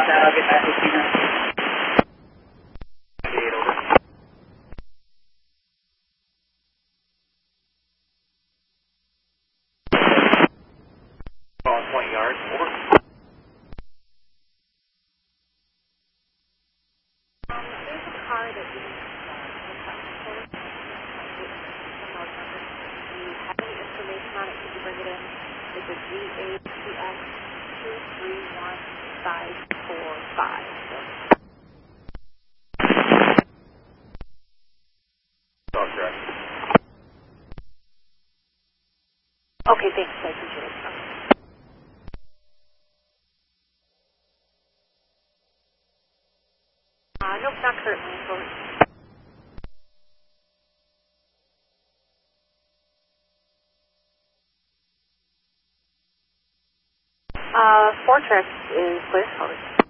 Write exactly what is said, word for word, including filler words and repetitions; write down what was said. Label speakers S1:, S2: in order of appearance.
S1: that. I'll get back with you now.
S2: twenty yards, over.
S3: Um, there's a car that you uh, for. Do you have any information on it? Could you bring it in? It's a G A T X two three one five four five.
S2: Dog track.
S3: Okay, thanks. I appreciate it. Okay. Uh, nope, not currently. Over. Uh, Fortress is clear. Over.